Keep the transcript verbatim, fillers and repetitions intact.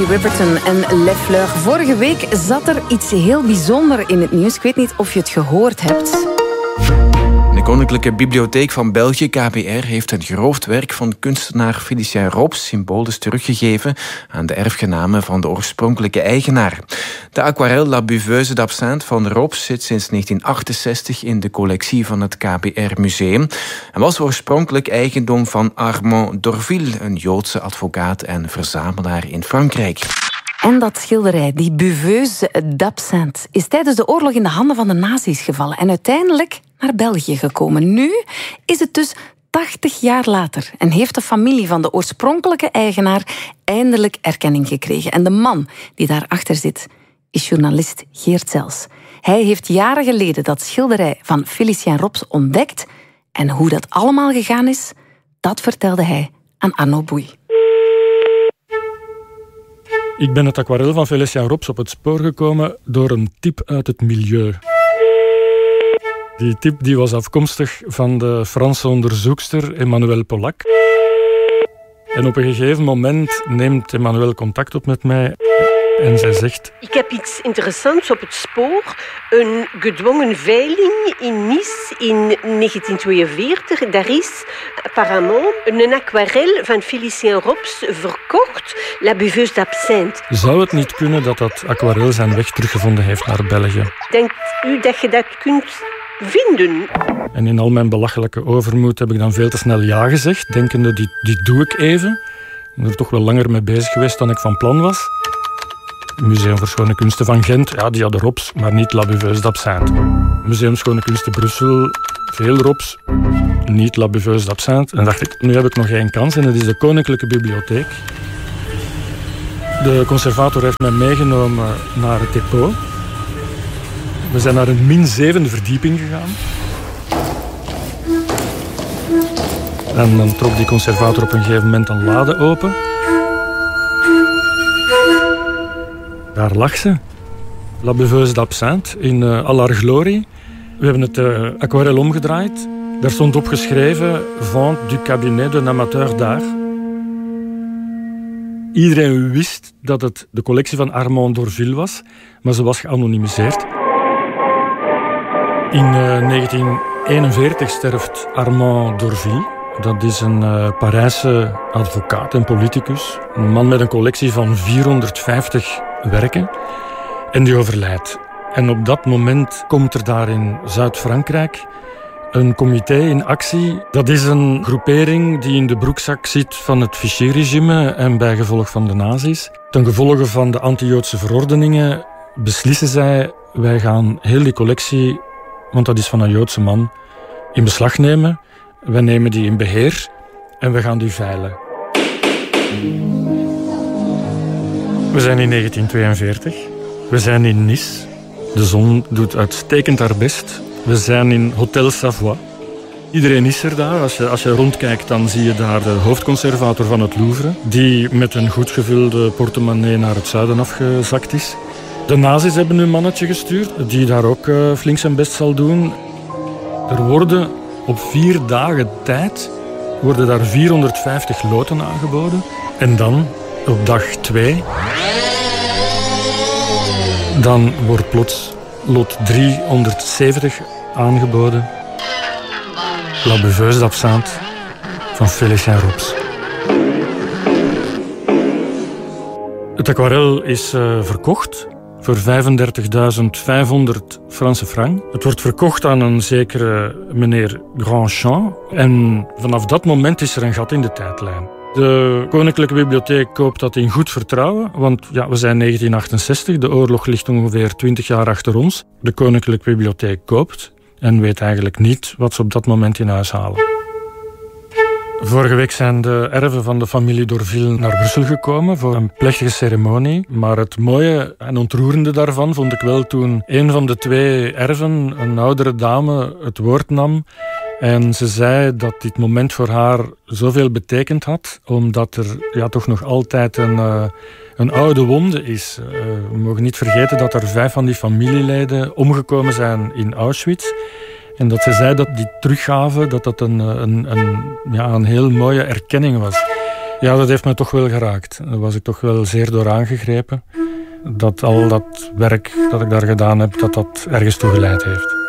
Riperton en Les Fleurs. Vorige week zat er iets heel bijzonders in het nieuws. Ik weet niet of je het gehoord hebt. De Koninklijke Bibliotheek van België, K B R, heeft een geroofd werk van kunstenaar Félicien Rops symbolisch teruggegeven aan de erfgenamen van de oorspronkelijke eigenaar. De aquarel La Buveuse d'Absinthe van Rops zit sinds negentien achtenzestig in de collectie van het K B R Museum en was oorspronkelijk eigendom van Armand d'Orville, een Joodse advocaat en verzamelaar in Frankrijk. En dat schilderij, die Buveuse d'Absinthe, is tijdens de oorlog in de handen van de nazi's gevallen en uiteindelijk naar België gekomen. Nu is het dus tachtig jaar later en heeft de familie van de oorspronkelijke eigenaar eindelijk erkenning gekregen. En de man die daarachter zit is journalist Geert Zels. Hij heeft jaren geleden dat schilderij van Félicien Rops ontdekt en hoe dat allemaal gegaan is, dat vertelde hij aan Arno Boei. Ik ben het aquarel van Félicien Rops op het spoor gekomen door een tip uit het milieu. Die tip die was afkomstig van de Franse onderzoekster Emmanuelle Polak. En op een gegeven moment neemt Emmanuelle contact op met mij en zij zegt: Ik heb iets interessants op het spoor. Een gedwongen veiling in Nice in negentien tweeënveertig. Daar is apparemment een aquarel van Félicien Rops verkocht. La Buveuse d'Absinthe. Zou het niet kunnen dat dat aquarel zijn weg teruggevonden heeft naar België? Denkt u dat je dat kunt vinden? En in al mijn belachelijke overmoed heb ik dan veel te snel ja gezegd, denkende, die, die doe ik even. Ik ben er toch wel langer mee bezig geweest dan ik van plan was. Museum voor Schone Kunsten van Gent, ja, die hadden Rops, maar niet La Buveuse d'Absinthe. Museum Schone Kunsten Brussel, veel Rops, niet La Buveuse d'Absinthe. En dacht ik, nu heb ik nog één kans en dat is de Koninklijke Bibliotheek. De conservator heeft mij meegenomen naar het depot. We zijn naar een min zevende verdieping gegaan. En dan trok die conservator op een gegeven moment een lade open. Daar lag ze. La Buveuse d'Absinthe in uh, al haar glorie. We hebben het uh, aquarel omgedraaid. Daar stond op geschreven: Vente du cabinet d'un amateur d'art. Iedereen wist dat het de collectie van Armand d'Orville was, maar ze was geanonimiseerd. In uh, negentien eenenveertig sterft Armand d'Orville. Dat is een uh, Parijse advocaat en politicus. Een man met een collectie van vierhonderdvijftig werken. En die overlijdt. En op dat moment komt er daar in Zuid-Frankrijk een comité in actie. Dat is een groepering die in de broekzak zit van het Vichy-regime en bijgevolg van de nazi's. Ten gevolge van de anti-Joodse verordeningen beslissen zij: wij gaan heel die collectie, want dat is van een Joodse man, in beslag nemen. Wij nemen die in beheer en we gaan die veilen. We zijn in negentien tweeënveertig. We zijn in Nice. De zon doet uitstekend haar best. We zijn in Hotel Savoie. Iedereen is er daar. Als je, als je rondkijkt, dan zie je daar de hoofdconservator van het Louvre, die met een goed gevulde portemonnee naar het zuiden afgezakt is. De nazi's hebben hun mannetje gestuurd, die daar ook uh, flink zijn best zal doen. Er worden op vier dagen tijd worden daar vierhonderdvijftig loten aangeboden. En dan, op dag twee, dan wordt plots lot driehonderdzeventig aangeboden. La Buveuse d'Absinthe van Félicien Rops. Het aquarel is uh, verkocht voor vijfendertigduizend vijfhonderd Franse frank. Het wordt verkocht aan een zekere meneer Grandchamp. En vanaf dat moment is er een gat in de tijdlijn. De Koninklijke Bibliotheek koopt dat in goed vertrouwen, want ja, we zijn negentien achtenzestig, de oorlog ligt ongeveer twintig jaar achter ons. De Koninklijke Bibliotheek koopt en weet eigenlijk niet wat ze op dat moment in huis halen. Vorige week zijn de erven van de familie d'Orville naar Brussel gekomen voor een plechtige ceremonie. Maar het mooie en ontroerende daarvan vond ik wel toen een van de twee erven, een oudere dame, het woord nam. En ze zei dat dit moment voor haar zoveel betekend had, omdat er ja, toch nog altijd een, uh, een oude wonde is. Uh, we mogen niet vergeten dat er vijf van die familieleden omgekomen zijn in Auschwitz. En dat ze zei dat die teruggave, dat dat een, een, een, ja, een heel mooie erkenning was. Ja, dat heeft mij toch wel geraakt. Daar was ik toch wel zeer door aangegrepen. Dat al dat werk dat ik daar gedaan heb, dat dat ergens toe geleid heeft.